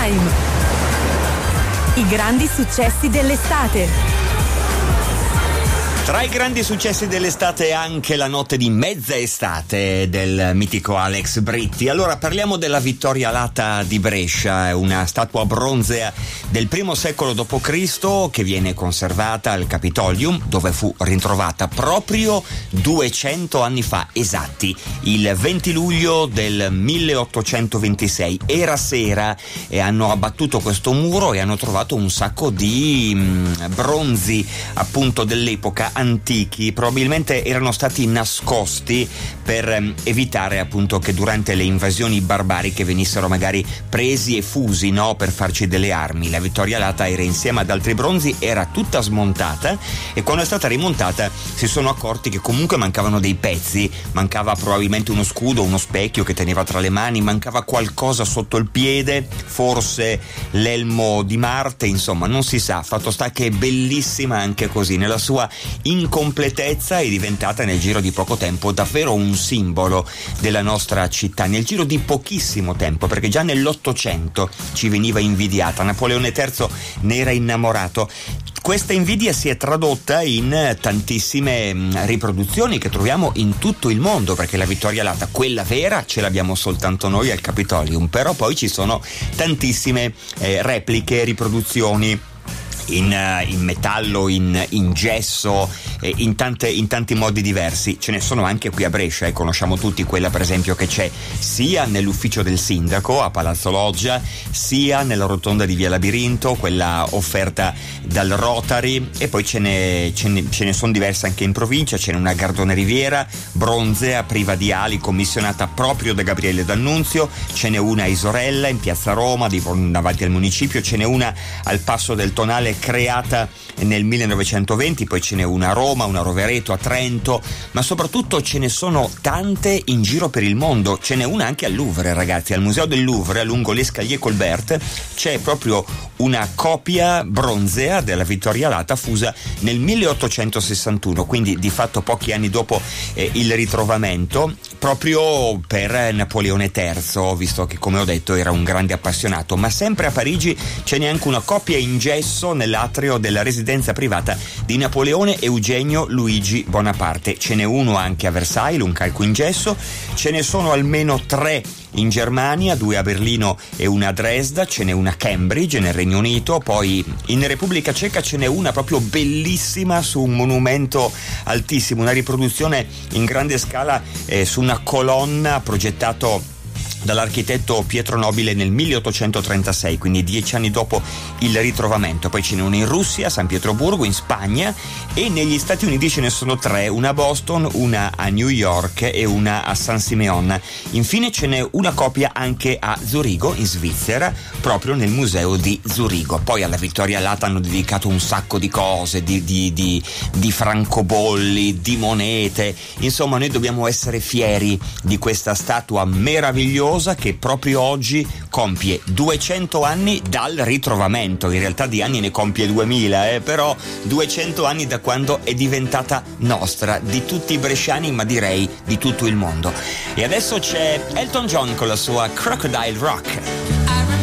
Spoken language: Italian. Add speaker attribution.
Speaker 1: Time. I grandi successi dell'estate.
Speaker 2: Tra i grandi successi dell'estate anche la notte di mezza estate del mitico Alex Britti. Allora parliamo della Vittoria Lata di Brescia, una statua bronzea del I secolo d.C. che viene conservata al Capitolium, dove fu ritrovata proprio 200 anni fa, esatti, il 20 luglio del 1826. Era sera e hanno abbattuto questo muro e hanno trovato un sacco di bronzi appunto dell'epoca antichi, probabilmente erano stati nascosti per evitare appunto che durante le invasioni barbariche venissero magari presi e fusi, no, per farci delle armi. La Vittoria Lata era insieme ad altri bronzi, era tutta smontata e quando è stata rimontata si sono accorti che comunque mancavano dei pezzi, mancava probabilmente uno scudo, uno specchio che teneva tra le mani, mancava qualcosa sotto il piede, forse l'elmo di Marte, insomma non si sa. Fatto sta che è bellissima anche così, nella sua incompletezza è diventata nel giro di poco tempo davvero un simbolo della nostra città, nel giro di pochissimo tempo, perché già nell'Ottocento ci veniva invidiata, Napoleone III ne era innamorato. Questa invidia si è tradotta in tantissime riproduzioni che troviamo in tutto il mondo, perché la Vittoria Lata, quella vera, ce l'abbiamo soltanto noi al Capitolium, però poi ci sono tantissime repliche, riproduzioni in metallo, in gesso, in tanti modi diversi. Ce ne sono anche qui a Brescia e conosciamo tutti quella per esempio che c'è sia nell'ufficio del sindaco a Palazzo Loggia, sia nella rotonda di Via Labirinto, quella offerta dal Rotary, e poi ce ne sono diverse anche in provincia. Ce n'è una a Gardone Riviera, bronzea, priva di ali, commissionata proprio da Gabriele D'Annunzio. Ce n'è una a Isorella in piazza Roma davanti al municipio, ce n'è una al Passo del Tonale creata nel 1920, poi ce n'è una a Roma, una a Rovereto, a Trento, ma soprattutto ce ne sono tante in giro per il mondo. Ce n'è una anche al Louvre, ragazzi, al Museo del Louvre, lungo l'Escalier Colbert, c'è proprio una copia bronzea della Vittoria Lata fusa nel 1861, quindi di fatto pochi anni dopo il ritrovamento, proprio per Napoleone III, visto che, come ho detto, era un grande appassionato. Ma sempre a Parigi ce n'è anche una copia in gesso nell'atrio della residenza privata di Napoleone Eugenio Luigi Bonaparte. Ce n'è uno anche a Versailles, un calco in gesso. Ce ne sono almeno 3 in Germania, 2 a Berlino e una a Dresda. Ce n'è una a Cambridge nel Regno Unito. Poi in Repubblica Ceca ce n'è una proprio bellissima su un monumento altissimo, una riproduzione in grande scala su una colonna progettato dall'architetto Pietro Nobile nel 1836, quindi 10 anni dopo il ritrovamento. Poi ce n'è una in Russia, a San Pietroburgo, in Spagna, e negli Stati Uniti ce ne sono 3, una a Boston, una a New York e una a San Simeon. Infine ce n'è una copia anche a Zurigo, in Svizzera, proprio nel museo di Zurigo. Poi alla Vittoria Lata hanno dedicato un sacco di cose, di francobolli, di monete. Insomma, noi dobbiamo essere fieri di questa statua meravigliosa che proprio oggi compie 200 anni dal ritrovamento. In realtà di anni ne compie 2000, però 200 anni da quando è diventata nostra, di tutti i bresciani, ma direi di tutto il mondo. E adesso c'è Elton John con la sua Crocodile Rock.